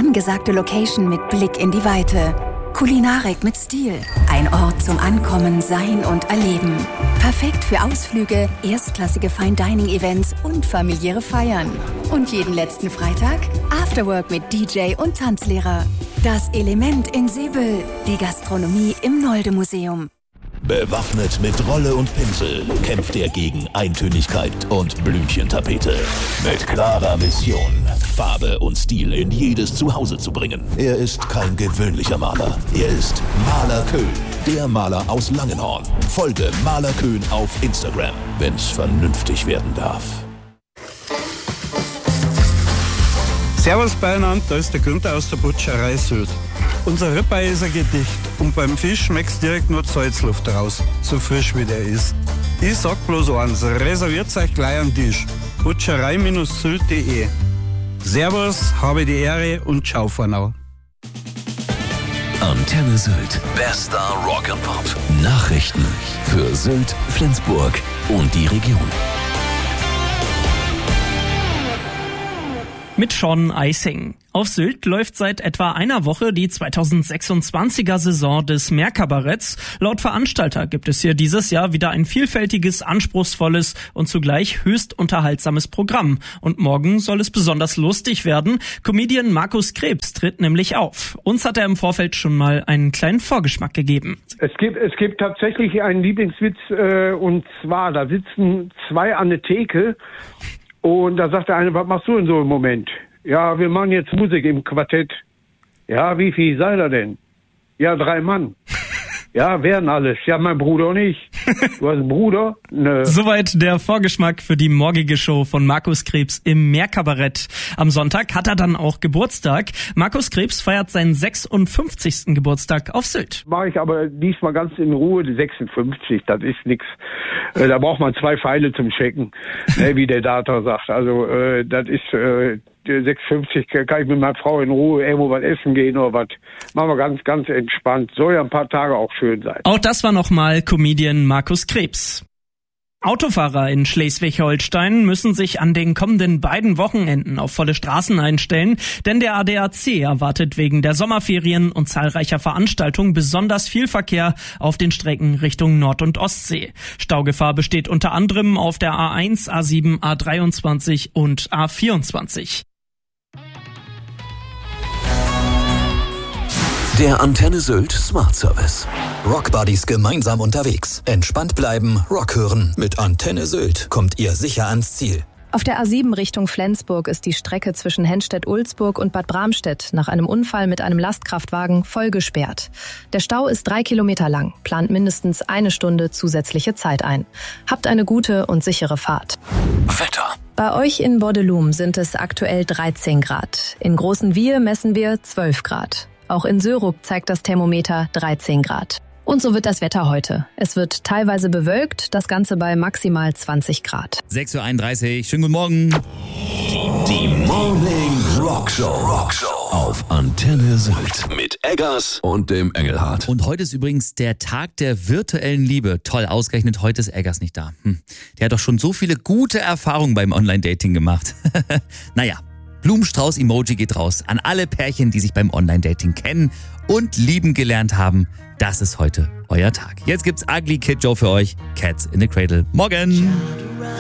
angesagte Location mit Blick in die Weite. Kulinarik mit Stil. Ein Ort zum Ankommen, Sein und Erleben. Perfekt für Ausflüge, erstklassige Fine-Dining-Events und familiäre Feiern. Und jeden letzten Freitag Afterwork mit DJ und Tanzlehrer. Das Element in Seebyl. Die Gastronomie im Nolde-Museum. Bewaffnet mit Rolle und Pinsel kämpft er gegen Eintönigkeit und Blümchentapete. Mit klarer Mission, Farbe und Stil in jedes Zuhause zu bringen. Er ist kein gewöhnlicher Maler. Er ist Maler Köhn, der Maler aus Langenhorn. Folge Maler Köhn auf Instagram, wenn's vernünftig werden darf. Servus beieinander, da ist der Günther aus der Butcherei Sylt. Unser Rüppei ist ein Gedicht und beim Fisch schmeckt's direkt nur die Salzluft raus, so frisch wie der ist. Ich sag bloß eins, reserviert euch gleich am Tisch. Butcherei-sylt.de. Servus, habe die Ehre und ciao for now. Antenne Sylt, bester Rock and Pop. Nachrichten für Sylt, Flensburg und die Region. Mit Sean Eising. Auf Sylt läuft seit etwa einer Woche die 2026er Saison des Meerkabaretts. Laut Veranstalter gibt es hier dieses Jahr wieder ein vielfältiges, anspruchsvolles und zugleich höchst unterhaltsames Programm. Und morgen soll es besonders lustig werden. Comedian Markus Krebs tritt nämlich auf. Uns hat er im Vorfeld schon mal einen kleinen Vorgeschmack gegeben. Es gibt tatsächlich einen Lieblingswitz, und zwar, da sitzen zwei an der Theke. Und da sagt der eine, was machst du denn so im Moment? Ja, wir machen jetzt Musik im Quartett. Ja, wie viel seid ihr denn? Ja, 3 Mann. Ja, werden alles. Ja, mein Bruder und ich. Du hast einen Bruder? Nö. Soweit der Vorgeschmack für die morgige Show von Markus Krebs im Meerkabarett. Am Sonntag hat er dann auch Geburtstag. Markus Krebs feiert seinen 56. Geburtstag auf Sylt. Mache ich aber diesmal ganz in Ruhe. Die 56, das ist nix. Da braucht man 2 Pfeile zum Checken, wie der Data sagt. Also das ist 56, kann ich mit meiner Frau in Ruhe irgendwo was essen gehen oder was. Machen wir ganz, ganz entspannt. Soll ja ein paar Tage auch schön sein. Auch das war nochmal Comedian Markus Krebs. Autofahrer in Schleswig-Holstein müssen sich an den kommenden beiden Wochenenden auf volle Straßen einstellen, denn der ADAC erwartet wegen der Sommerferien und zahlreicher Veranstaltungen besonders viel Verkehr auf den Strecken Richtung Nord- und Ostsee. Staugefahr besteht unter anderem auf der A1, A7, A23 und A24. Der Antenne Sylt Smart Service. Rockbuddies gemeinsam unterwegs. Entspannt bleiben, Rock hören. Mit Antenne Sylt kommt ihr sicher ans Ziel. Auf der A7 Richtung Flensburg ist die Strecke zwischen Henstedt-Ulzburg und Bad Bramstedt nach einem Unfall mit einem Lastkraftwagen voll gesperrt. Der Stau ist 3 Kilometer lang, plant mindestens 1 Stunde zusätzliche Zeit ein. Habt eine gute und sichere Fahrt. Wetter. Bei euch in Bordelum sind es aktuell 13 Grad. In Großenwiehe messen wir 12 Grad. Auch in Sörup zeigt das Thermometer 13 Grad. Und so wird das Wetter heute. Es wird teilweise bewölkt, das Ganze bei maximal 20 Grad. 6.31 Uhr, schönen guten Morgen. Die Morning Rock Show auf Antenne Sylt mit Eggers und dem Engelhardt. Und heute ist übrigens der Tag der virtuellen Liebe. Toll, ausgerechnet heute ist Eggers nicht da. Der hat doch schon so viele gute Erfahrungen beim Online-Dating gemacht. Naja. Blumenstrauß-Emoji geht raus an alle Pärchen, die sich beim Online-Dating kennen und lieben gelernt haben. Das ist heute euer Tag. Jetzt gibt's Ugly Kid Joe für euch. Cats in the Cradle. Morgen!